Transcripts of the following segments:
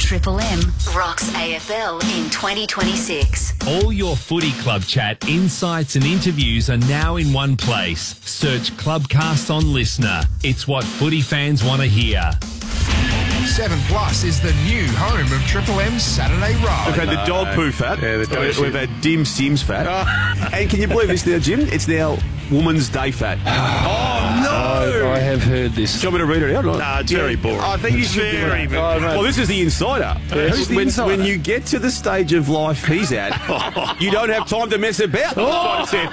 Triple M rocks AFL in 2026. All your footy club chat, insights and interviews are now in one place. Search Clubcast on Listener. It's what footy fans want to hear. 7 Plus is the new home of Triple M's Saturday Ride. We've had the dog poo fat. Yeah, the dog We've had Dim Sims fat. And can you believe this now, Jim? It's now Woman's Day fat. Oh, no! I have heard this. Do you want me to read it out? Nah, it's very boring. I think you should do it. Well, this is the insider. Who's the insider? When you get to the stage of life he's at, you don't have time to mess about. That's what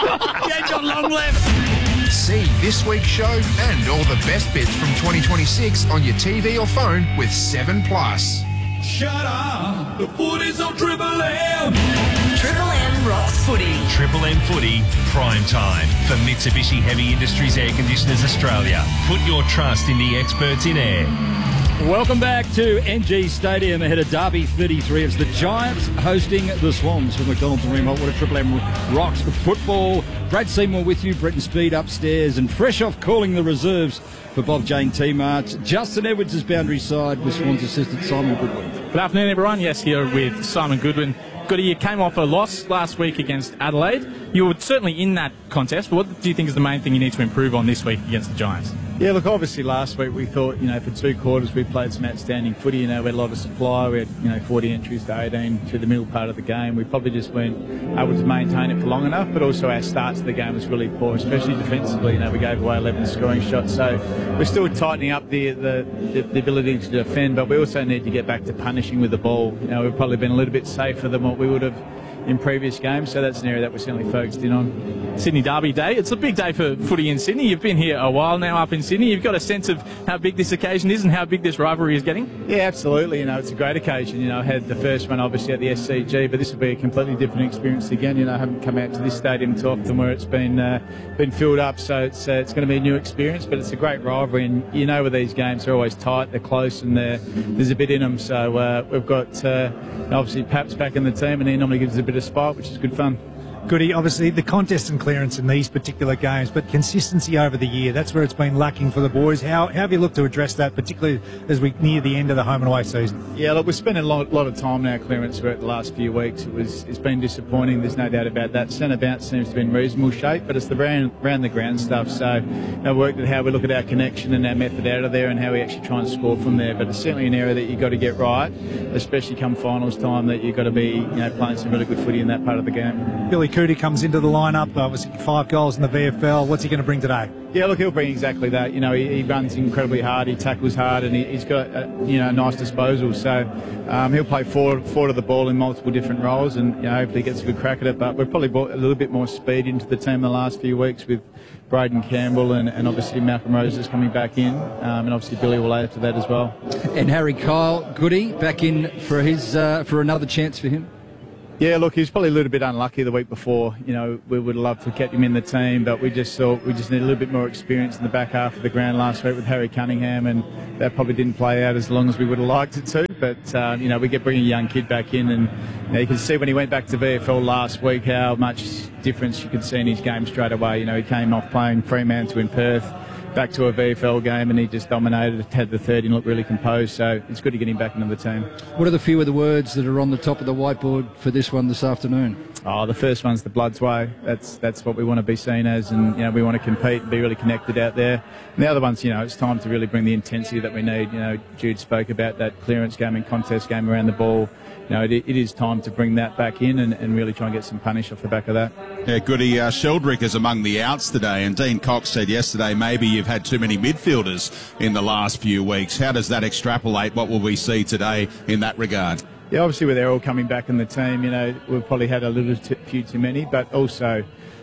I said. You got long left. See this week's show and all the best bits from 2026 on your TV or phone with 7 Plus. Shut up. The footy's on Triple M. Triple M rocks footy. Triple M Footy, prime time for Mitsubishi Heavy Industries Air Conditioners Australia. Put your trust in the experts in air. Welcome back to NG Stadium ahead of Derby 33. It's the Giants hosting the Swans with McDonald's and Remote. What a Triple M rocks for football. Brad Seymour with you, Bretton Speed upstairs, and fresh off calling the reserves for Bob Jane T-March. Justin Edwards is boundary side with Swans assistant Simon Goodwin. Good afternoon, everyone. Yes, here with Simon Goodwin. Goody, you came off a loss last week against Adelaide. You were certainly in that contest, but what do you think is the main thing you need to improve on this week against the Giants? Yeah, look, obviously last week we thought, for 2 quarters we played some outstanding footy. We had a lot of supply. We had, 40 entries to 18 through the middle part of the game. We probably just weren't able to maintain it for long enough, but also our start to the game was really poor, especially defensively. We gave away 11 scoring shots, so we're still tightening up the ability to defend, but we also need to get back to punishing with the ball. We've probably been a little bit safer than what we would have in previous games, so that's an area that we're certainly focused in on. Sydney Derby Day. It's a big day for footy in Sydney. You've been here a while now up in Sydney. You've got a sense of how big this occasion is and how big this rivalry is getting? Yeah, absolutely. It's a great occasion. I had the first one obviously at the SCG, but this will be a completely different experience again. I haven't come out to this stadium too often where it's been filled up, so it's going to be a new experience, but it's a great rivalry, and with these games they're always tight, they're close, and there's a bit in them, so we've got obviously Paps back in the team, and he normally gives us a bit of spite, which is good fun. Goody, obviously the contest and clearance in these particular games, but consistency over the year, that's where it's been lacking for the boys. How have you looked to address that, particularly as we near the end of the home and away season? Yeah, look, we've spent a lot of time now clearance throughout the last few weeks. It's been disappointing, there's no doubt about that. Centre bounce seems to be in reasonable shape, but it's the round the ground stuff. So I've worked at how we look at our connection and our method out of there and how we actually try and score from there. But it's certainly an area that you've got to get right, especially come finals time, that you've got to be playing some really good footy in that part of the game. Billy Cootie comes into the lineup, obviously 5 goals in the VFL. What's he going to bring today? Yeah, look, he'll bring exactly that. He runs incredibly hard, he tackles hard, and he's got a nice disposal. So he'll play forward to the ball in multiple different roles, and hopefully gets a good crack at it. But we've probably brought a little bit more speed into the team the last few weeks with Braden Campbell and obviously Malcolm Roses coming back in, and obviously Billy will add to that as well. And Harry Kyle, Goody, back in for his for another chance for him. Yeah, look, he was probably a little bit unlucky the week before. We would have loved to have kept him in the team, but we just thought we just need a little bit more experience in the back half of the ground last week with Harry Cunningham, and that probably didn't play out as long as we would have liked it to. But, we get bringing a young kid back in, and you can see when he went back to VFL last week how much difference you could see in his game straight away. He came off playing Fremantle in Perth, back to a VFL game, and he just dominated, had the 30 and looked really composed, so it's good to get him back into the team. What are the few of the words that are on the top of the whiteboard for this one this afternoon? Oh, the first one's the Bloods way. That's what we want to be seen as, and we want to compete and be really connected out there. And the other one's it's time to really bring the intensity that we need. Jude spoke about that clearance game and contest game around the ball. It is time to bring that back in and really try and get some punish off the back of that. Yeah, Goody, Sheldrick is among the outs today, and Dean Cox said yesterday maybe you've had too many midfielders in the last few weeks. How does that extrapolate? What will we see today in that regard? Yeah, obviously with Errol coming back in the team, we've probably had a few too many, but also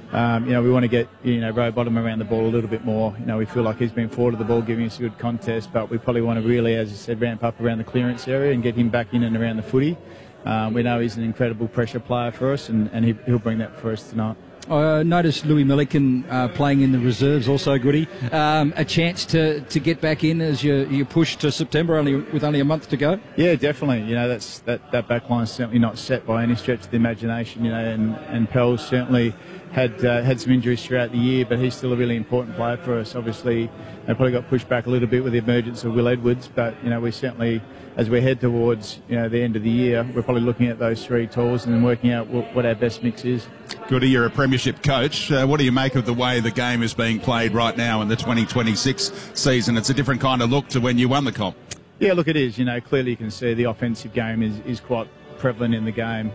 we want to get Rowbottom around the ball a little bit more. We feel like he's been forward of the ball, giving us a good contest, but we probably want to really, as I said, ramp up around the clearance area and get him back in and around the footy. We know he's an incredible pressure player for us, and he'll bring that for us tonight. I noticed Louis Milliken playing in the reserves also, Goody. A chance to get back in as you push to September with only a month to go? Yeah, definitely. That back line is certainly not set by any stretch of the imagination, and Pell's certainly had some injuries throughout the year, but he's still a really important player for us. Obviously, they probably got pushed back a little bit with the emergence of Will Edwards. But we certainly, as we head towards the end of the year, we're probably looking at those 3 tools and then working out what our best mix is. Goody, you're a premiership coach. What do you make of the way the game is being played right now in the 2026 season? It's a different kind of look to when you won the comp. Yeah, look, it is. Clearly you can see the offensive game is quite prevalent in the game.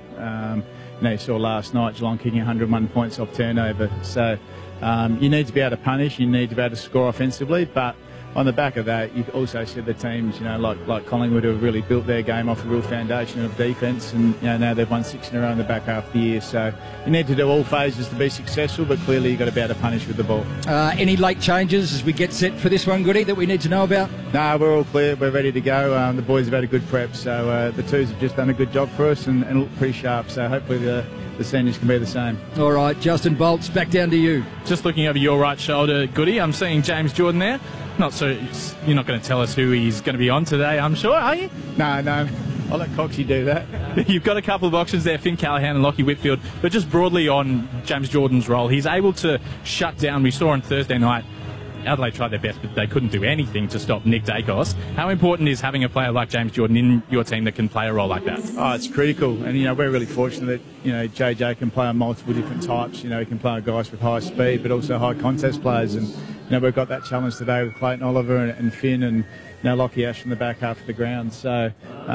You saw last night Geelong kicking 101 points off turnover. So you need to be able to punish, you need to be able to score offensively, but on the back of that, you've also said the teams, like Collingwood, have really built their game off a real foundation of defence, and now they've won 6 in a row in the back half of the year. So you need to do all phases to be successful, but clearly you've got to be able to punish with the ball. Any late changes as we get set for this one, Goody, that we need to know about? No, we're all clear. We're ready to go. The boys have had a good prep, so the twos have just done a good job for us and look pretty sharp. So hopefully the seniors can be the same. All right, Justin Bolts, back down to you. Just looking over your right shoulder, Goody, I'm seeing James Jordan there. Not so you're not going to tell us who he's going to be on today, I'm sure, are you? No. I'll let Coxie do that. You've got a couple of options there, Finn Callahan and Lachie Whitfield, but just broadly on James Jordan's role, he's able to shut down. We saw on Thursday night, Adelaide tried their best, but they couldn't do anything to stop Nick Dacos. How important is having a player like James Jordan in your team that can play a role like that? Oh, it's critical, and we're really fortunate that JJ can play on multiple different types. He can play on guys with high speed, but also high contest players, and we've got that challenge today with Clayton Oliver and Finn and Lachie Ash from the back half of the ground. So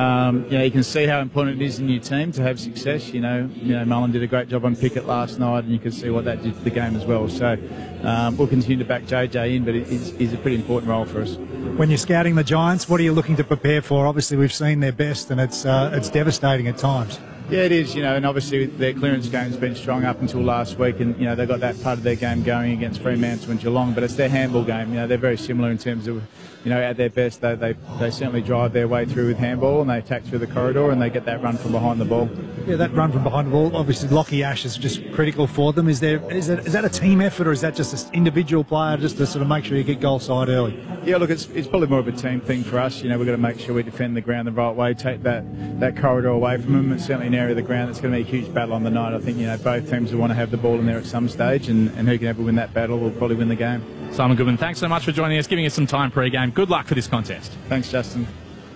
you can see how important it is in your team to have success. Mullen did a great job on Pickett last night, and you can see what that did to the game as well. So we'll continue to back JJ in, but it's a pretty important role for us. When you're scouting the Giants, what are you looking to prepare for? Obviously, we've seen their best, and it's devastating at times. Yeah, it is, and obviously their clearance game's been strong up until last week, and, they've got that part of their game going against Fremantle and Geelong, but it's their handball game. They're very similar in terms of, at their best, they certainly drive their way through with handball, and they attack through the corridor, and they get that run from behind the ball. Yeah, that run from behind the ball, obviously Lachie Ash is just critical for them. Is that a team effort, or is that just an individual player just to sort of make sure you get goal side early? Yeah, look, it's probably more of a team thing for us. We've got to make sure we defend the ground the right way, take that corridor away from them. It's certainly an area of the ground that's going to be a huge battle on the night. I think, both teams will want to have the ball in there at some stage, and who can ever win that battle will probably win the game. Simon Goodwin, thanks so much for joining us, giving us some time pre-game. Good luck for this contest. Thanks, Justin.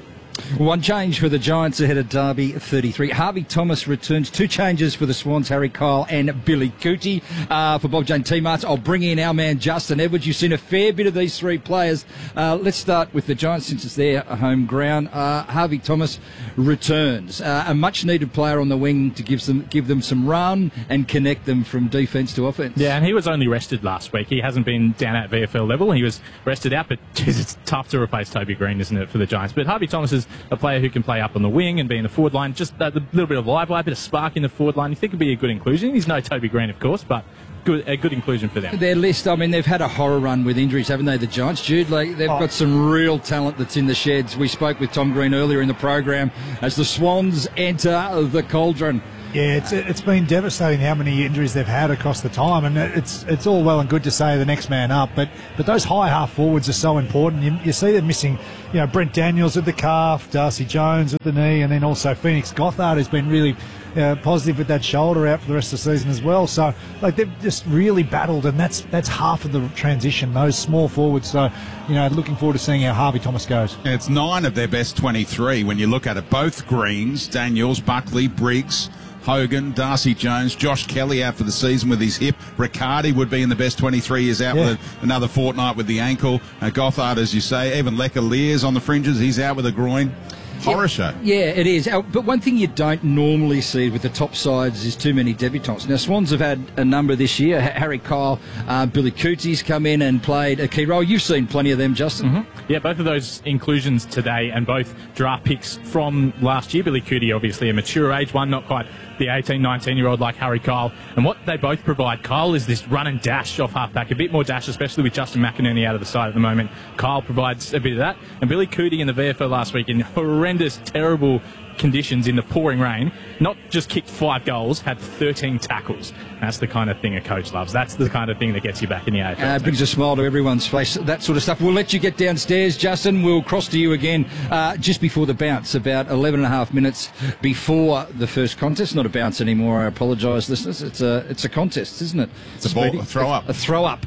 One change for the Giants ahead of Derby 33. Harvey Thomas returns. 2 changes for the Swans, Harry Kyle and Billy Cootie. For Bob Jane T-Marts, I'll bring in our man Justin Edwards. You've seen a fair bit of these 3 players. Let's start with the Giants since it's their home ground. Harvey Thomas returns. A much-needed player on the wing to give them some run and connect them from defence to offence. Yeah, and he was only rested last week. He hasn't been down at VFL level. He was rested out, but geez, it's tough to replace Toby Green, isn't it, for the Giants? But Harvey Thomas is a player who can play up on the wing and be in the forward line. Just a little bit of live wire, a bit of spark in the forward line. You think it'd be a good inclusion. He's no Toby Green, of course, but a good inclusion for them. Their list, they've had a horror run with injuries, haven't they, the Giants, Jude? They've got some real talent that's in the sheds. We spoke with Tom Green earlier in the program as the Swans enter the cauldron. Yeah, it's been devastating how many injuries they've had across the time, and it's all well and good to say the next man up, but those high half forwards are so important. You see them missing, Brent Daniels at the calf, Darcy Jones at the knee, and then also Phoenix Gothard has been really positive with that shoulder out for the rest of the season as well. So they've just really battled, and that's half of the transition, those small forwards. So looking forward to seeing how Harvey Thomas goes. Yeah, it's 9 of their best 23 when you look at it. Both Greens, Daniels, Buckley, Briggs, Hogan, Darcy Jones, Josh Kelly out for the season with his hip. Riccardi would be in the best 23. He's out with another fortnight with the ankle. Gothard, as you say. Even Lecker Lear's on the fringes. He's out with a groin. Horror show. Yeah, it is. But one thing you don't normally see with the top sides is too many debutants. Now, Swans have had a number this year. Harry Kyle, Billy Cootie's come in and played a key role. You've seen plenty of them, Justin. Mm-hmm. Yeah, both of those inclusions today and both draft picks from last year. Billy Cootie, obviously a mature age one, not quite the 18, 19-year-old like Harry Kyle. And what they both provide, Kyle is this run and dash off halfback, a bit more dash, especially with Justin McInerney out of the side at the moment. Kyle provides a bit of that. And Billy Cootie in the VFL last week in horrendous, terrible conditions in the pouring rain, not just kicked 5 goals, had 13 tackles. That's the kind of thing a coach loves. That's the kind of thing that gets you back in the AFL. Brings a smile to everyone's face, that sort of stuff. We'll let you get downstairs, Justin. We'll cross to you again just before the bounce, about 11 and a half minutes before the first contest. Not a bounce anymore, I apologise, listeners. It's a contest, isn't it? It's a throw-up. A throw-up.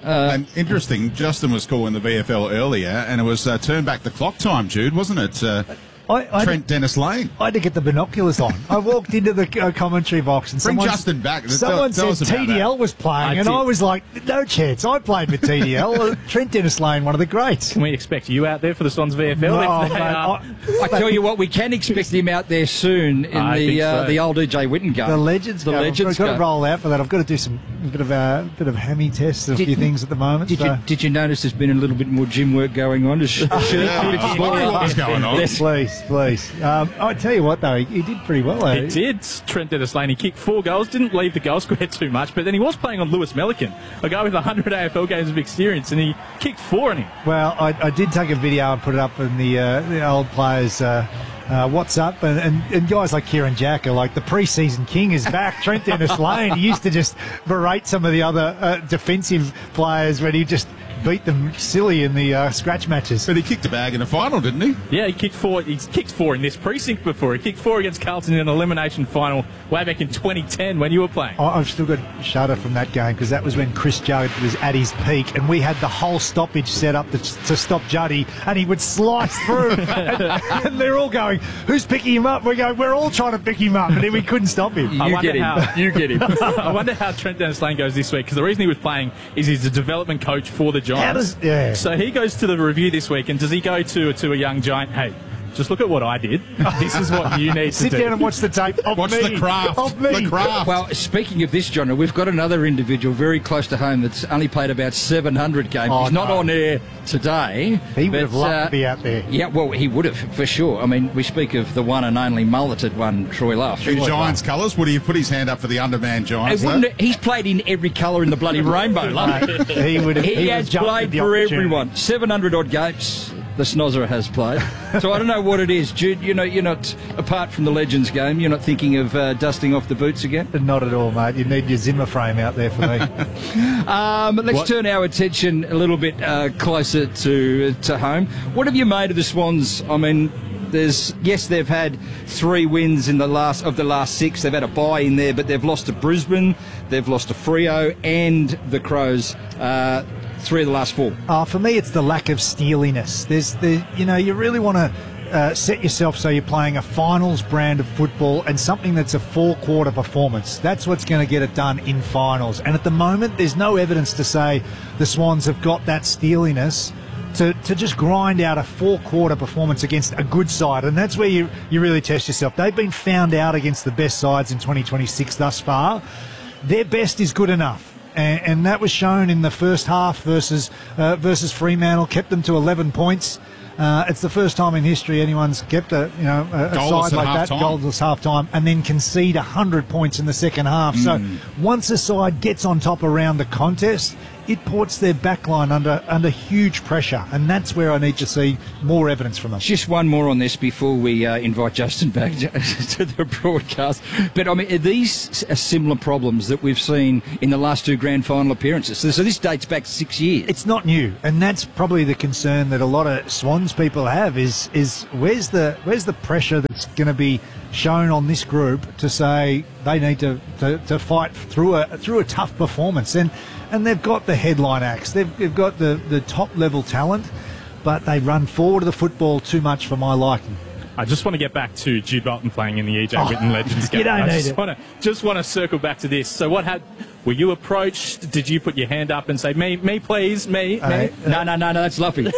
And interesting, Justin was calling the VFL earlier, and it was turn back the clock time, Jude, wasn't it? Trent Dennis Lane. I had to get the binoculars on. I walked into the commentary box and Bring Justin back. Someone Tell said us about TDL that. was playing, and I was like, no chance. I played with TDL. Trent Dennis Lane, one of the greats. Can we expect you out there for the Swans VFL? No, if they mate, are? I tell you what, we can expect him out there soon in the old EJ Witten game. The Legends The game. Legends I've got game. to roll out for that. I've got to do some bit of hammy tests, a few things at the moment. Did you notice there's been a little bit more gym work going on? What's going on? Please. I tell you what, though, he did pretty well. He did. Trent Dennis Lane. He kicked 4 goals, didn't leave the goal square too much, but then he was playing on Lewis Melican, a guy with 100 AFL games of experience, and he kicked 4 on him. Well, I did take a video and put it up in the old players' WhatsApp, and guys like Kieran Jack are like, the pre-season king is back. Trent Dennis Lane, he used to just berate some of the other defensive players when he just beat them silly in the scratch matches. But he kicked a bag in the final, didn't he? Yeah, he kicked 4. He's kicked 4 in this precinct before. He kicked 4 against Carlton in an elimination final way back in 2010 when you were playing. I've still got shudder from that game because that was when Chris Judd was at his peak, and we had the whole stoppage set up to stop Juddy, and he would slice through, and they're all going, "Who's picking him up?" We go, "We're all trying to pick him up," and then we couldn't stop him. You get him. I wonder how Trent Dennis Lane goes this week, because the reason he was playing is he's a development coach for the Giants. So he goes to the review this week, and does he go to a young Giant? Hey, just look at what I did. This is what you need to do. Sit down and watch the tape. Watch the craft. Of me. The craft. Well, speaking of this genre, we've got another individual very close to home that's only played about 700 games. He's not on air today. He would have loved to be out there. Yeah, well, he would have, for sure. I mean, we speak of the one and only mulleted one, Troy Luff. In Giants colours, would he have put his hand up for the underman Giants? He's played in every colour in the bloody rainbow, Luff. He would have. He has played for everyone. 700-odd games the Snozzer has played. So I don't know what it is. Jude, you're not, apart from the Legends game, you're not thinking of dusting off the boots again? Not at all, mate. You need your Zimmer frame out there for me. Let's turn our attention a little bit closer to home. What have you made of the Swans? I mean, they've had 3 wins in the last 6. They've had a bye in there, but they've lost to Brisbane, they've lost to Freo and the Crows. 3 of the last 4. For me, it's the lack of steeliness. You really want to set yourself so you're playing a finals brand of football and something that's a 4-quarter performance. That's what's going to get it done in finals. And at the moment, there's no evidence to say the Swans have got that steeliness to just grind out a 4-quarter performance against a good side. And that's where you really test yourself. They've been found out against the best sides in 2026 thus far. Their best is good enough. And that was shown in the first half versus Fremantle, kept them to 11 points. It's the first time in history anyone's kept a side like that, goalless half-time, and then concede 100 points in the second half. So once a side gets on top around the contest, it puts their backline under huge pressure, and that's where I need to see more evidence from them. Just one more on this before we invite Justin back to the broadcast. But, I mean, are these similar problems that we've seen in the last 2 grand final appearances? So this dates back 6 years. It's not new, and that's probably the concern that a lot of Swans people have is where's the pressure that's going to be shown on this group to say they need to fight through a tough performance. And they've got the headline acts. They've got the top level talent, but they run forward of the football too much for my liking. I just want to get back to Jude Bolton playing in the EJ Witten Legends game. You don't need it. Just want to circle back to this. So were you approached? Did you put your hand up and say, me, please, me? No, that's Luffy.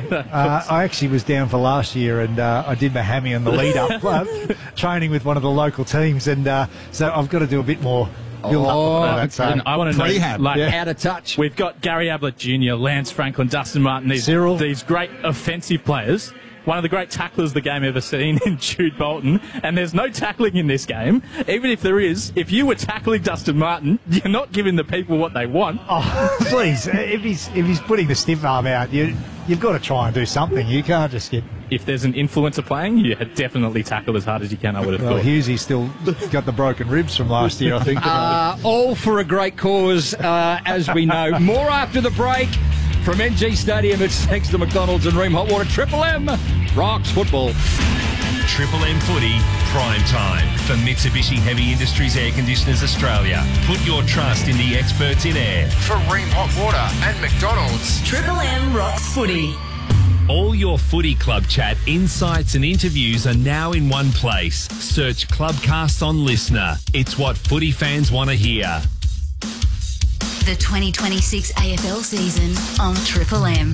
I actually was down for last year, and I did my hammy on the lead up, training with one of the local teams, and so I've got to do a bit more. I want to know, out of touch. We've got Gary Ablett Jr., Lance Franklin, Dustin Martin, these great offensive players. One of the great tacklers the game ever seen in Jude Bolton, and there's no tackling in this game. Even if there is, if you were tackling Dustin Martin, you're not giving the people what they want. Oh, please! If he's putting the stiff arm out, you've got to try and do something. You can't just get. If there's an influencer playing, you definitely tackle as hard as you can, I would have thought. Hughesy still got the broken ribs from last year, I think. All for a great cause, as we know. More after the break. From NG Stadium, it's thanks to McDonald's and Ream Hot Water. Triple M rocks football. Triple M Footy Prime Time for Mitsubishi Heavy Industries Air Conditioners Australia. Put your trust in the experts in air. For Ream Hot Water and McDonald's. Triple M rocks footy. All your footy club chat, insights and interviews are now in one place. Search Clubcast on Listener. It's what footy fans want to hear. The 2026 AFL season on Triple M.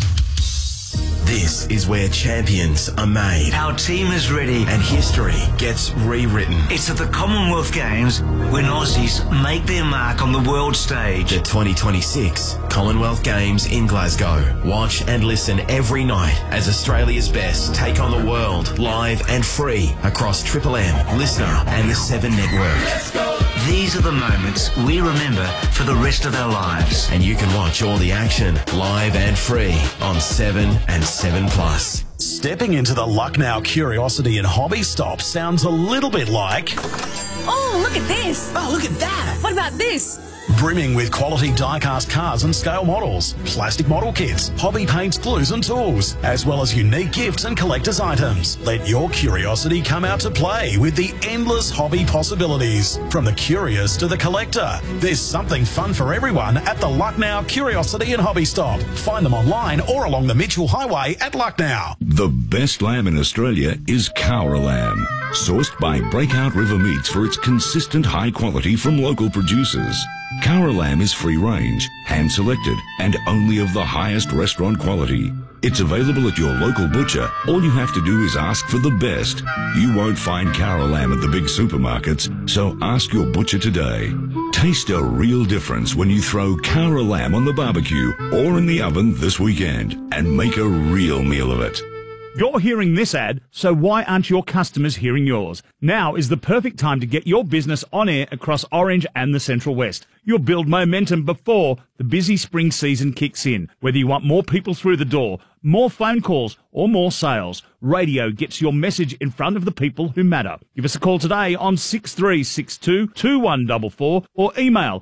This is where champions are made. Our team is ready. And history gets rewritten. It's at the Commonwealth Games when Aussies make their mark on the world stage. The 2026 Commonwealth Games in Glasgow. Watch and listen every night as Australia's best take on the world live and free across Triple M, Listener and the 7 Network. Let's go. These are the moments we remember for the rest of our lives. And you can watch all the action live and free on 7 and 7+. Stepping into the Lucknow Curiosity and Hobby Stop sounds a little bit like... Oh, look at this. Oh, look at that. What about this? Brimming with quality die-cast cars and scale models, plastic model kits, hobby paints, glues and tools, as well as unique gifts and collector's items. Let your curiosity come out to play with the endless hobby possibilities. From the curious to the collector, there's something fun for everyone at the Lucknow Curiosity and Hobby Stop. Find them online or along the Mitchell Highway at Lucknow. The best lamb in Australia is Cowra lamb, sourced by Breakout River Meats for its consistent high quality from local producers. Cowra lamb is free range, hand selected, and only of the highest restaurant quality. It's available at your local butcher. All you have to do is ask for the best. You won't find Cowra lamb at the big supermarkets, so ask your butcher today. Taste a real difference when you throw Cowra lamb on the barbecue or in the oven this weekend and make a real meal of it. You're hearing this ad, so why aren't your customers hearing yours? Now is the perfect time to get your business on air across Orange and the Central West. You'll build momentum before the busy spring season kicks in. Whether you want more people through the door, more phone calls, or more sales, radio gets your message in front of the people who matter. Give us a call today on 6362 2144 or email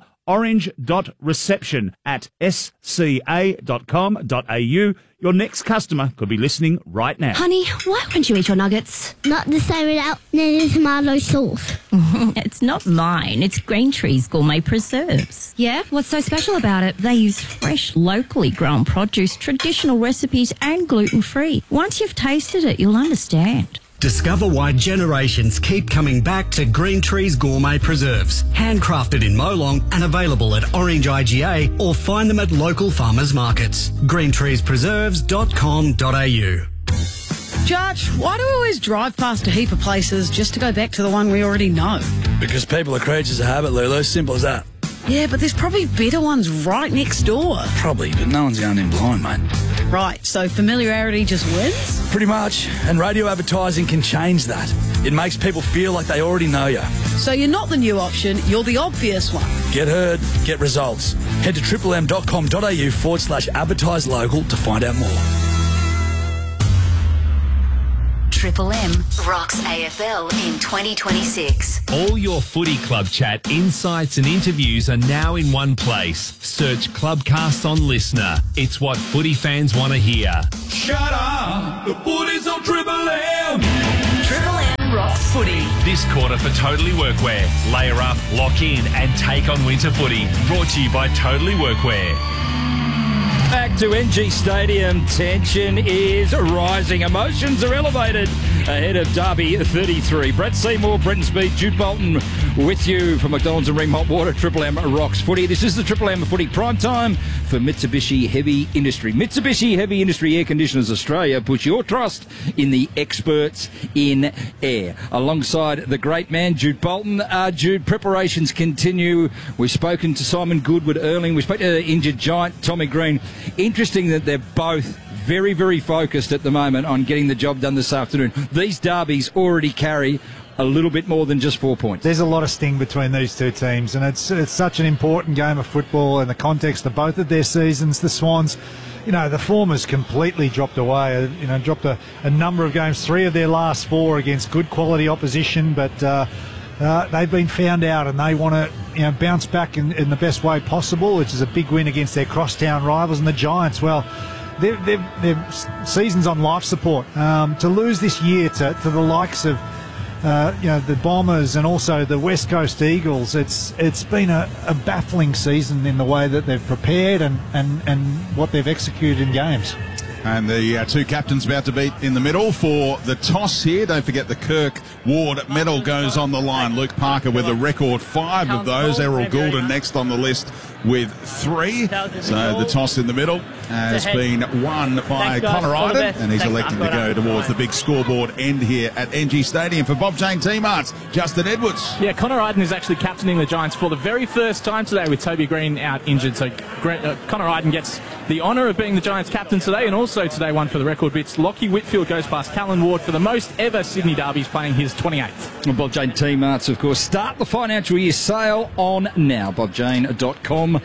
orange.reception@sca.com.au. Your next customer could be listening right now. Honey, why won't you eat your nuggets? Not the same without any tomato sauce. It's not mine. It's Green Tree's Gourmet Preserves. Yeah? What's so special about it? They use fresh, locally grown produce, traditional recipes and gluten-free. Once you've tasted it, you'll understand. Discover why generations keep coming back to Green Tree's Gourmet Preserves. Handcrafted in Molong and available at Orange IGA or find them at local farmers markets. greentreespreserves.com.au. Judge, why do we always drive past a heap of places just to go back to the one we already know? Because people are creatures of habit, Lulu. Simple as that. Yeah, but there's probably better ones right next door. Probably, but no one's going in blind, mate. Right, so familiarity just wins? Pretty much, and radio advertising can change that. It makes people feel like they already know you. So you're not the new option, you're the obvious one. Get heard, get results. Head to triplem.com.au/advertise local to find out more. Triple M rocks AFL in 2026. All your footy club chat, insights and interviews are now in one place. Search Clubcast on Listener. It's what footy fans want to hear. Shut up! The footy's on Triple M! Triple M rocks footy. This quarter for Totally Workwear. Layer up, lock in and take on winter footy. Brought to you by Totally Workwear. Back to NG Stadium. Tension is rising. Emotions are elevated ahead of Derby 33. Brett Seymour, Brenton Speed, Jude Bolton with you from McDonald's and Ream Hot Water. Triple M rocks footy. This is the Triple M footy prime time for Mitsubishi Heavy Industry. Mitsubishi Heavy Industry Air Conditioners Australia. Put your trust in the experts in air. Alongside the great man, Jude Bolton. Jude, preparations continue. We've spoken to Simon Goodwood Erling. We spoke to injured giant Tommy Green. Interesting that they're both very, very focused at the moment on getting the job done this afternoon. These derbies already carry a little bit more than just 4 points. There's a lot of sting between these two teams, and it's such an important game of football in the context of both of their seasons. The Swans, the form has completely dropped away. Dropped a number of games, 3 of their last 4 against good quality opposition, but they've been found out and they want to bounce back in the best way possible, which is a big win against their crosstown rivals. And the Giants, well, their season's on life support. To lose this year to the likes of the Bombers and also the West Coast Eagles, it's been a baffling season in the way that they've prepared and what they've executed in games. And the two captains about to beat in the middle for the toss here. Don't forget the Kirk Ward medal goes on the line. Luke Parker with a record 5 of those. Errol Goulden next on the list with 3. So the toss in the middle has been won by Connor Iden, and he's electing to go towards the big scoreboard end here at NG Stadium. For Bob Jane T-Marts, Justin Edwards. Yeah, Connor Iden is actually captaining the Giants for the very first time today with Toby Green out injured. So Connor Iden gets the honour of being the Giants captain today, and also today one for the record bits. Lockie Whitfield goes past Callan Ward for the most ever Sydney derbies, playing his 28th. Well, Bob Jane T-Marts, of course, start the financial year sale on now. bobjane.com.au.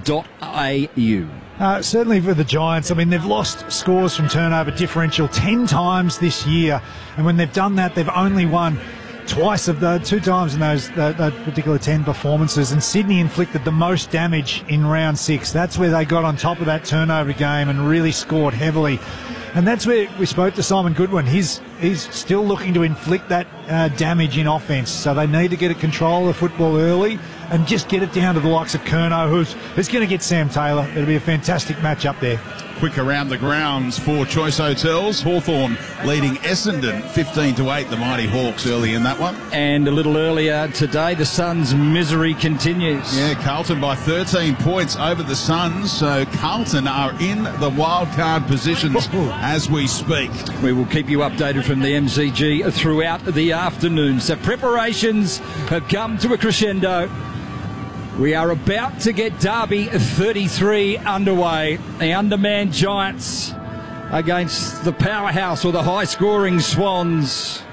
Certainly for the Giants, I mean, they've lost scores from turnover differential 10 times this year, and when they've done that, they've only won twice of the 2 times in those particular 10 performances, and Sydney inflicted the most damage in round 6. That's where they got on top of that turnover game and really scored heavily. And that's where we spoke to Simon Goodwin. He's still looking to inflict that damage in offence. So they need to get a control of the football early and just get it down to the likes of Curnow, who's going to get Sam Taylor. It'll be a fantastic match up there. Quick around the grounds for Choice Hotels. Hawthorn leading Essendon 15-8, the Mighty Hawks early in that one. And a little earlier today, the Suns' misery continues. Yeah, Carlton by 13 points over the Suns. So Carlton are in the wildcard positions as we speak. We will keep you updated from the MCG throughout the afternoon. So preparations have come to a crescendo. We are about to get Derby 33 underway. The undermanned Giants against the powerhouse or the high-scoring Swans.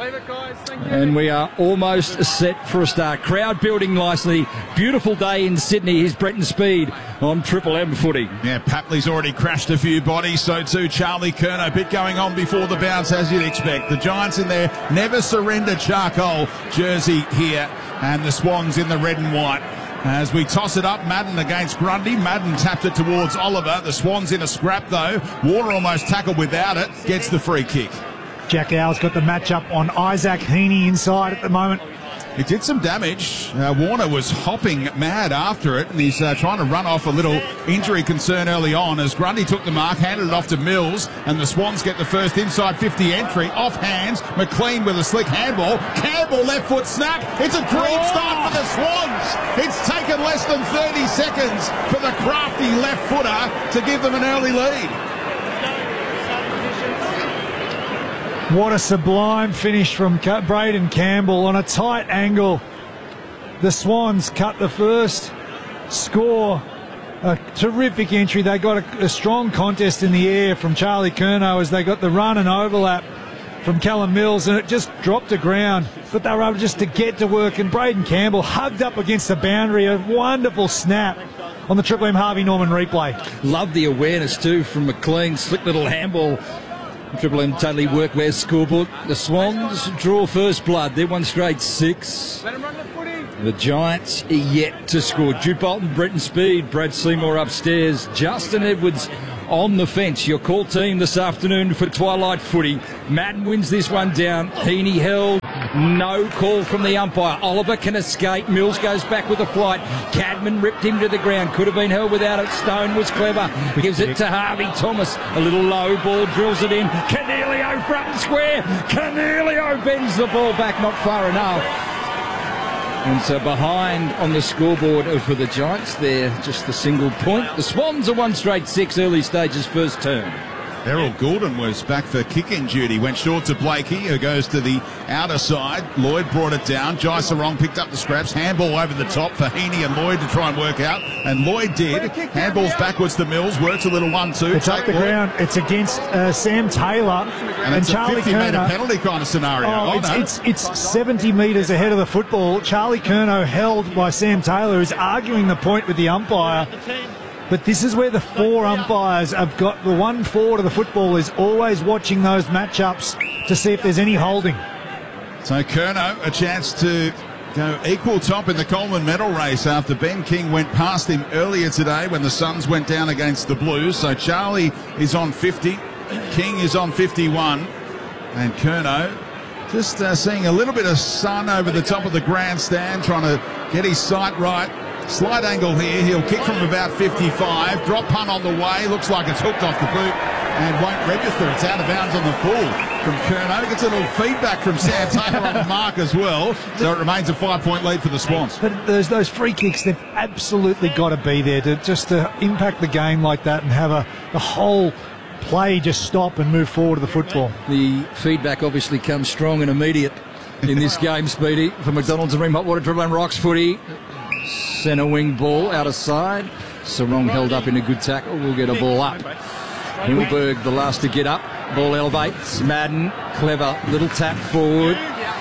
And we are almost set for a start. Crowd building nicely. Beautiful day in Sydney. Here's Brenton Speed on Triple M footy. Yeah, Papley's already crashed a few bodies. So too Charlie Curnow. Bit going on before the bounce, as you'd expect. The Giants in their never surrender charcoal jersey here. And the Swans in the red and white. As we toss it up, Madden against Grundy. Madden tapped it towards Oliver. The Swans in a scrap, though. Warner almost tackled without it. Gets the free kick. Jack Howe's got the matchup on Isaac Heaney inside at the moment. It did some damage. Warner was hopping mad after it, and he's trying to run off a little injury concern early on as Grundy took the mark, handed it off to Mills, and the Swans get the first inside 50 entry. Off hands, McLean with a slick handball. Campbell left foot snap. It's a great start for the Swans. It's taken less than 30 seconds for the crafty left footer to give them an early lead. What a sublime finish from Braden Campbell on a tight angle. The Swans cut the first, score a terrific entry. They got a strong contest in the air from Charlie Curnow as they got the run and overlap from Callum Mills, and it just dropped to ground. But they were able just to get to work, and Braden Campbell hugged up against the boundary. A wonderful snap on the Triple M Harvey Norman replay. Love the awareness too from McLean. Slick little handball. Triple M totally workwear scoreboard. The Swans draw first blood. They're 1 straight 6. The Giants are yet to score. Jude Bolton, Brenton Speed, Brad Seymour upstairs. Justin Edwards on the fence. Your call team this afternoon for Twilight Footy. Madden wins this one down. Heaney held. No call from the umpire. Oliver can escape. Mills goes back with a flight. Cadman ripped him to the ground. Could have been held without it. Stone was clever. Gives it to Harvey Thomas. A little low ball, drills it in. Canelio front and square. Canelio bends the ball back, not far enough. And so behind on the scoreboard for the Giants, they're just the single point. The Swans are 1 straight 6, early stages, first turn. Errol Goulden was back for kicking duty. Went short to Blakey, who goes to the outer side. Lloyd brought it down. Jai Sarong picked up the scraps. Handball over the top for Heaney and Lloyd to try and work out. And Lloyd did. Handballs backwards to Mills. Works a little 1-2. It's up the ground. It's against Sam Taylor. And it's Charlie a 50-metre Curnow. penalty kind of scenario. It's 70 metres ahead of the football. Charlie Curnow held by Sam Taylor, who's arguing the point with the umpire. But this is where the 4 umpires have got the 1 forward of the football is always watching those matchups to see if there's any holding. So Curnow, a chance to go equal top in the Coleman medal race after Ben King went past him earlier today when the Suns went down against the Blues. So Charlie is on 50, King is on 51, and Curnow just seeing a little bit of sun over the top of the grandstand, trying to get his sight right. Slight angle here. He'll kick from about 55. Drop punt on the way. Looks like it's hooked off the boot and won't register. It's out of bounds on the full from Curnow. Gets a little feedback from Sam Taylor on the mark as well. So it remains a 5-point lead for the Swans. But there's those free kicks. They've absolutely got to be there to impact the game like that and have the whole play just stop and move forward to the football. The feedback obviously comes strong and immediate in this game, Speedy, for McDonald's and Ringmont Water Triple M Rocks footy. Centre wing ball out of side. Sarong held up in a good tackle. We'll get a ball up. Himmelberg the last to get up. Ball elevates. Madden, clever little tap forward.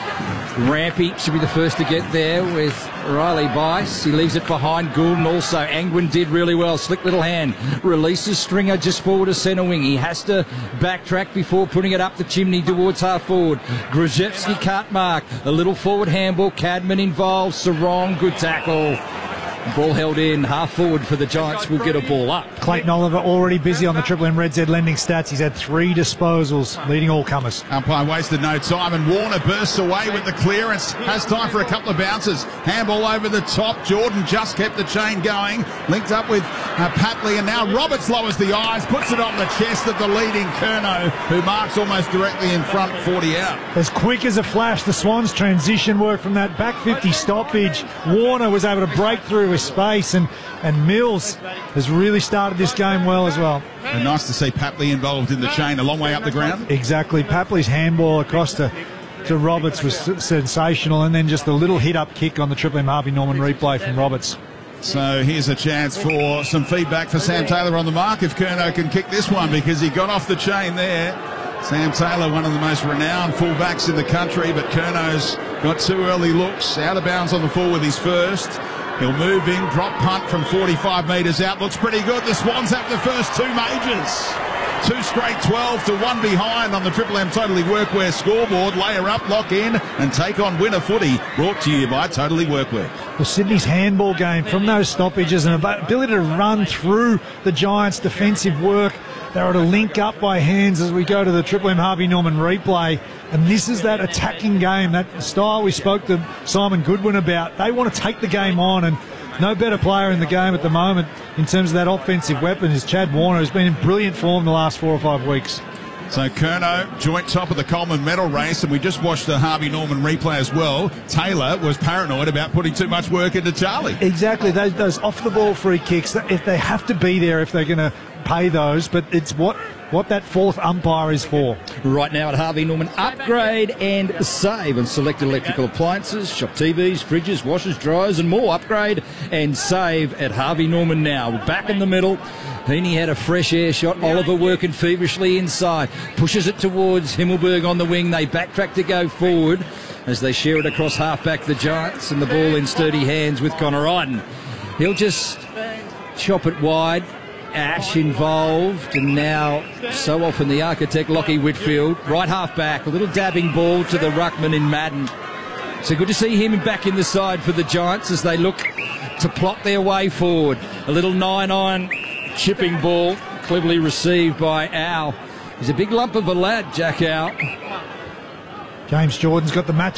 Rampy should be the first to get there with Riley Bice. He leaves it behind Goulden also. Angwin did really well. Slick little hand. Releases Stringer just forward to centre wing. He has to backtrack before putting it up the chimney towards half forward. Grzyzewski can't mark. A little forward handball. Cadman involved. Sarong, good tackle. Ball held in, half forward for the Giants. Will get a ball up. Clayton Oliver already busy on the Triple M Red Z lending stats. He's had 3 disposals, leading all comers. Umpire wasted no time, and Warner bursts away with the clearance. Has time for a couple of bounces. Handball over the top. Jordan just kept the chain going. Linked up with Patley, and now Roberts lowers the eyes, puts it on the chest of the leading Curnow, who marks almost directly in front, 40 out. As quick as a flash, the Swans transition work from that back 50 stoppage. Warner was able to break through with space, and Mills has really started this game well as well. And nice to see Papley involved in the chain a long way up the ground. Exactly. Papley's handball across to Roberts was sensational, and then just the little hit-up kick on the Triple M Harvey Norman replay from Roberts. So here's a chance for some feedback for Sam Taylor on the mark if Curnow can kick this one, because he got off the chain there. Sam Taylor, one of the most renowned fullbacks in the country, but Curnow's got 2 early looks. Out of bounds on the full with his first. He'll move in, drop punt from 45 metres out. Looks pretty good. The Swans have the first 2 majors. 2 straight 12 to 1 behind on the Triple M Totally Workwear scoreboard. Layer up, lock in, and take on winner footy. Brought to you by Totally Workwear. Well, Sydney's handball game from those stoppages and ability to run through the Giants' defensive work. They were to link up by hands as we go to the Triple M Harvey Norman replay. And this is that attacking game, that style we spoke to Simon Goodwin about. They want to take the game on, and no better player in the game at the moment in terms of that offensive weapon is Chad Warner, who's been in brilliant form the last 4 or 5 weeks. So Curnow, joint top of the Coleman medal race, and we just watched the Harvey Norman replay as well. Taylor was paranoid about putting too much work into Charlie. Exactly, those off-the-ball free kicks, if they have to be there if they're going to pay those, but it's what that 4th umpire is for. Right now at Harvey Norman, upgrade and save on selected electrical appliances, shop TVs, fridges, washers, dryers and more. Upgrade and save at Harvey Norman now. We're back in the middle. Heaney had a fresh air shot. Oliver working feverishly inside. Pushes it towards Himmelberg on the wing. They backtrack to go forward as they share it across half-back the Giants, and the ball in sturdy hands with Connor Iden. He'll just chop it wide. Ash involved, and now so often the architect Lockie Whitfield, right half back, a little dabbing ball to the ruckman in Madden. So good to see him back in the side for the Giants as they look to plot their way forward. A little 9-iron chipping ball, cleverly received by Al. He's a big lump of a lad, Jack Al. James Jordan's got the match